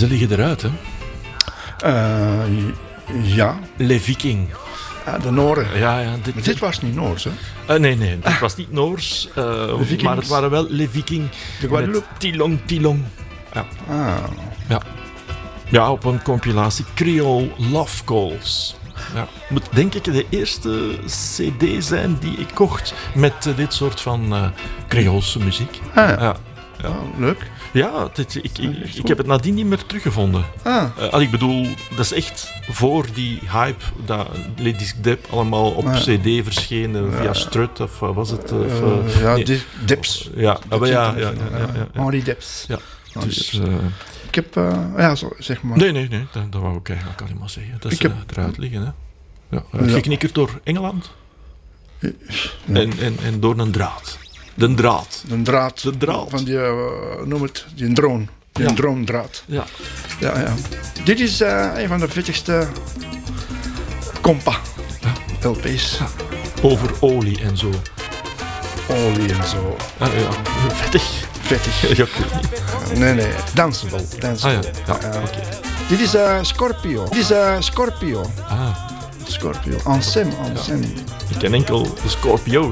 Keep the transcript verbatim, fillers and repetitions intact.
Ze liggen eruit, hè? Uh, ja. Le Viking. Ah, de Noren. Ja, ja. Dit, maar dit was niet Noors, hè? Uh, nee, nee. Het was niet Noors. Uh, maar het waren wel Le Viking. De Guadeloupe. Tilong, Tilong. Ja. Ah. Ja. Ja, op een compilatie Creole Love Calls. Ja. Moet denk ik de eerste cd zijn die ik kocht met uh, dit soort van uh, Creoolse muziek. Ah, ja. Ja. Ja. Oh, leuk. Ja, dit, ik, ik, ik heb het nadien niet meer teruggevonden. Ah. Uh, ik bedoel, dat is echt voor die hype dat Lady Dep allemaal op ah. cd verschenen via Strut of wat was het? Of, uh, ja, nee. Dips. Ja, maar ja, ja, ja, ja, ja, ja. Henri Deps. Ja, dus... Uh, ik heb, uh, ja, zo, zeg maar. Nee, nee, nee, dat, dat wou ik eigenlijk alleen maar zeggen. Dat is heb, uh, eruit liggen, hè. Ja, uitgeknikkerd door Engeland. Ja. En, en, en door een draad. De draad. De draad. De draad. Van die, uh, noem het, die drone. Die ja. droomdraad. Ja. Ja, ja. Dit is uh, een van de vettigste compa ja. L P's. Ja. Over olie en zo. Olie en zo. Ah, ja. Vettig. Vettig. Ja, nee, nee. Danceable. Danceable. Ah, ja. Ja, uh, okay. Dit is uh, Scorpio. Dit is uh, Scorpio. Ah. Scorpio. Ansem, Ansem. Ja. Ik ken enkel de Scorpio.